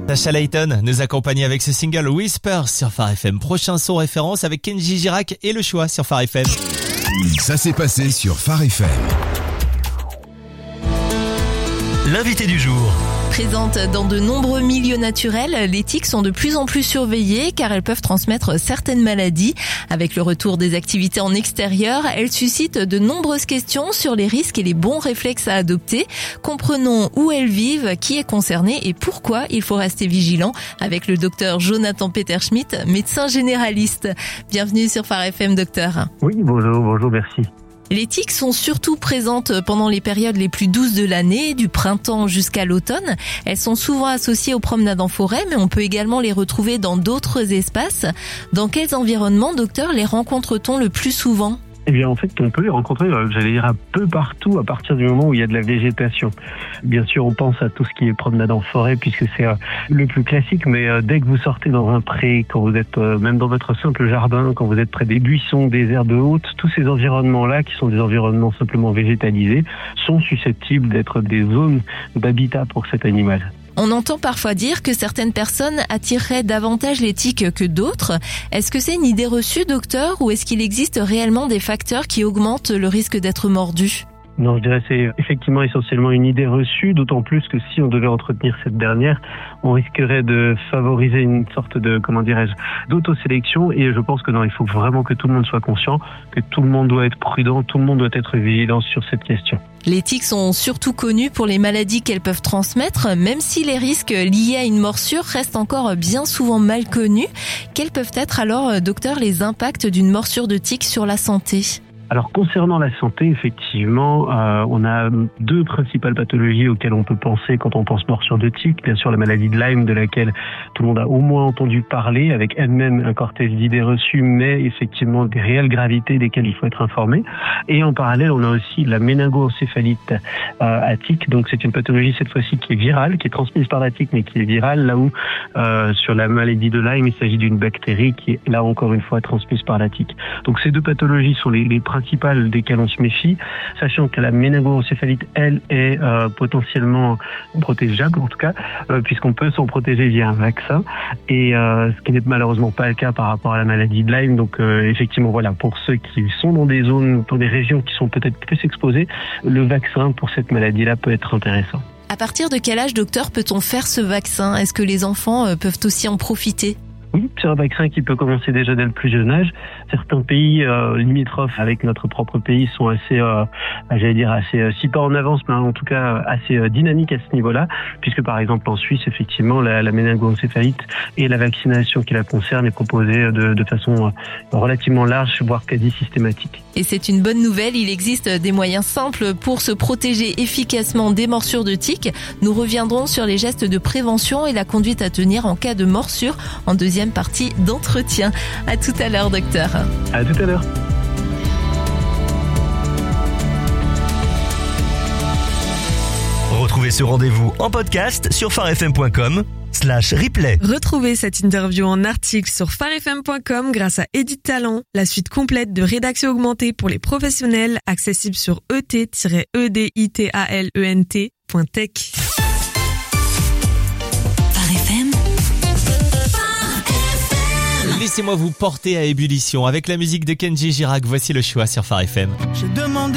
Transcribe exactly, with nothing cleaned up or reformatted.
Tasha Layton nous accompagne avec ce single Whisper sur Phare F M. Prochain son référence avec Kenji Girac et Le Choix sur Phare F M. Ça s'est passé sur Phare F M. L'invité du jour. Présentes dans de nombreux milieux naturels, les tiques sont de plus en plus surveillées car elles peuvent transmettre certaines maladies. Avec le retour des activités en extérieur, elles suscitent de nombreuses questions sur les risques et les bons réflexes à adopter. Comprenons où elles vivent, qui est concerné et pourquoi il faut rester vigilant avec le docteur Jonathan Peterschmidt, médecin généraliste. Bienvenue sur Phare F M, docteur. Oui, bonjour, bonjour, merci. Les tiques sont surtout présentes pendant les périodes les plus douces de l'année, du printemps jusqu'à l'automne. Elles sont souvent associées aux promenades en forêt, mais on peut également les retrouver dans d'autres espaces. Dans quels environnements, docteur, les rencontre-t-on le plus souvent ? Eh bien, en fait, on peut les rencontrer, euh, j'allais dire, un peu partout à partir du moment où il y a de la végétation. Bien sûr, on pense à tout ce qui est promenade en forêt, puisque c'est euh, le plus classique, mais euh, dès que vous sortez dans un pré, quand vous êtes euh, même dans votre simple jardin, quand vous êtes près des buissons, des herbes hautes, tous ces environnements-là, qui sont des environnements simplement végétalisés, sont susceptibles d'être des zones d'habitat pour cet animal. On entend parfois dire que certaines personnes attireraient davantage les tiques que d'autres. Est-ce que c'est une idée reçue, docteur, ou est-ce qu'il existe réellement des facteurs qui augmentent le risque d'être mordu ? Non, je dirais que c'est effectivement essentiellement une idée reçue, d'autant plus que si on devait entretenir cette dernière, on risquerait de favoriser une sorte de, comment dirais-je, d'autosélection. Et je pense que non, il faut vraiment que tout le monde soit conscient, que tout le monde doit être prudent, tout le monde doit être vigilant sur cette question. Les tiques sont surtout connues pour les maladies qu'elles peuvent transmettre, même si les risques liés à une morsure restent encore bien souvent mal connus. Quels peuvent être alors, docteur, les impacts d'une morsure de tique sur la santé ? Alors concernant la santé, effectivement, euh, on a deux principales pathologies auxquelles on peut penser quand on pense morsure de tique. Bien sûr, la maladie de Lyme, de laquelle tout le monde a au moins entendu parler, avec elle-même un cortège d'idées reçues, mais effectivement des réelles gravités desquelles il faut être informé. Et en parallèle, on a aussi la méningoencéphalite euh, à tique. Donc c'est une pathologie cette fois-ci qui est virale, qui est transmise par la tique, mais qui est virale, là où euh, sur la maladie de Lyme, il s'agit d'une bactérie qui est là encore une fois transmise par la tique. Donc ces deux pathologies sont les, les principales desquelles on se méfie, sachant que la méningoencéphalite, elle, est euh, potentiellement protégeable, en tout cas, euh, puisqu'on peut s'en protéger via un vaccin, et euh, ce qui n'est malheureusement pas le cas par rapport à la maladie de Lyme. Donc euh, effectivement, voilà, pour ceux qui sont dans des zones, dans des régions qui sont peut-être plus exposées, le vaccin pour cette maladie-là peut être intéressant. À partir de quel âge, docteur, peut-on faire ce vaccin ? Est-ce que les enfants euh, peuvent aussi en profiter ? Oui, c'est un vaccin qui peut commencer déjà dès le plus jeune âge. Certains pays euh, limitrophes avec notre propre pays sont assez, euh, j'allais dire assez, euh, si pas en avance, mais en tout cas assez euh, dynamiques à ce niveau-là, puisque par exemple en Suisse, effectivement, la, la méningoencéphalite et la vaccination qui la concerne est proposée de, de façon euh, relativement large, voire quasi systématique. Et c'est une bonne nouvelle, il existe des moyens simples pour se protéger efficacement des morsures de tiques. Nous reviendrons sur les gestes de prévention et la conduite à tenir en cas de morsure en deuxième partie d'entretien. À tout à l'heure, docteur. À tout à l'heure. Retrouvez ce rendez-vous en podcast sur pharefm point com slash replay. Retrouvez cette interview en article sur pharefm point com grâce à Edit Talent, la suite complète de rédaction augmentée pour les professionnels, accessible sur e t tiret e d i t a l e n t point tech. Laissez-moi vous porter à ébullition avec la musique de Kenji Girac. Voici Le Choix sur Phare F M. J'ai demandé